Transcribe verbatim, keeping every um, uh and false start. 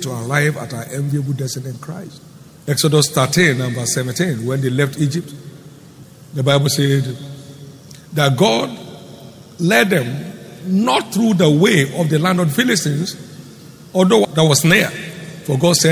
to arrive at our enviable destiny in Christ. Exodus thirteen and verse seventeen, when they left Egypt, the Bible said that God led them not through the way of the land of the Philistines, although that was near. For God said,